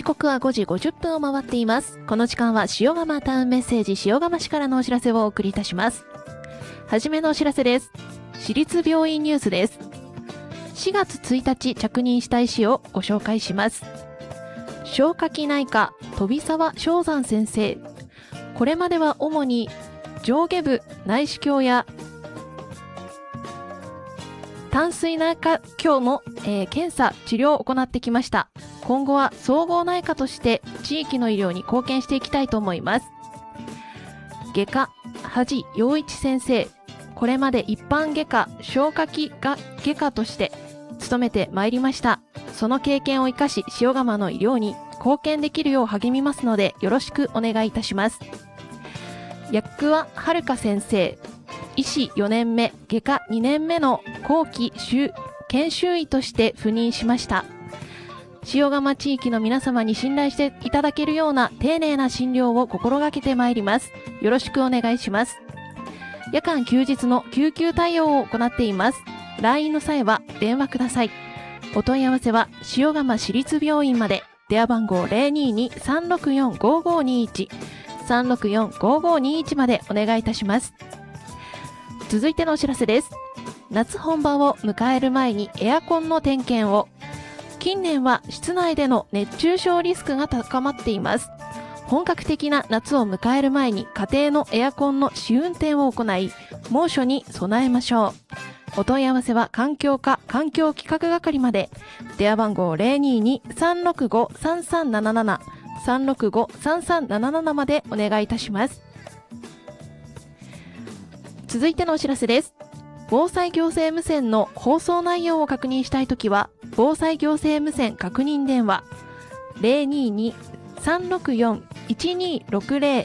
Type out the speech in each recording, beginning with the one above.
時刻は5時50分を回っています。この時間は塩釜タウンメッセージ塩釜市からのお知らせをお送りいたします。はじめのお知らせです。市立病院ニュースです。4月1日着任した医師をご紹介します。消化器内科飛沢正山先生。これまでは主に上下部内視鏡や淡水内科鏡の、検査治療を行ってきました。今後は総合内科として地域の医療に貢献していきたいと思います。外科梶陽一先生。これまで一般外科消化器外科として勤めてまいりました。その経験を生かし塩釜の医療に貢献できるよう励みますのでよろしくお願いいたします。薬和遥先生。医師4年目外科2年目の後期研修医として赴任しました。塩釜地域の皆様に信頼していただけるような丁寧な診療を心がけてまいります。よろしくお願いします。夜間休日の救急対応を行っています。来院の際は電話ください。お問い合わせは塩釜市立病院まで。電話番号 022-364-5521 364-5521 までお願いいたします。続いてのお知らせです。夏本番を迎える前にエアコンの点検を。近年は室内での熱中症リスクが高まっています。本格的な夏を迎える前に家庭のエアコンの試運転を行い、猛暑に備えましょう。お問い合わせは環境課環境企画係まで。電話番号 022-365-3377 365-3377 までお願いいたします。続いてのお知らせです。防災行政無線の放送内容を確認したいときは、防災行政無線確認電話 022-364-1260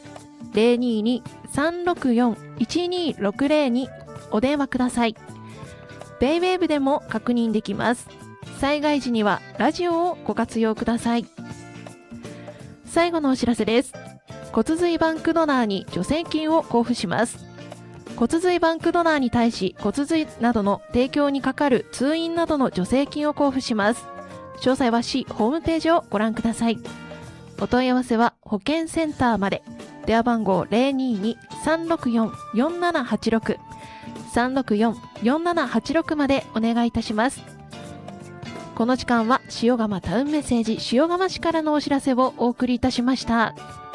022-364-1260 にお電話ください。ベイウェーブでも確認できます。災害時にはラジオをご活用ください。最後のお知らせです。骨髄バンクドナーに助成金を交付します。骨髄バンクドナーに対し骨髄などの提供にかかる通院などの助成金を交付します。詳細は市ホームページをご覧ください。お問い合わせは保健センターまで。電話番号 022-364-4786 364-4786 までお願いいたします。この時間は塩釜タウンメッセージ塩釜市からのお知らせをお送りいたしました。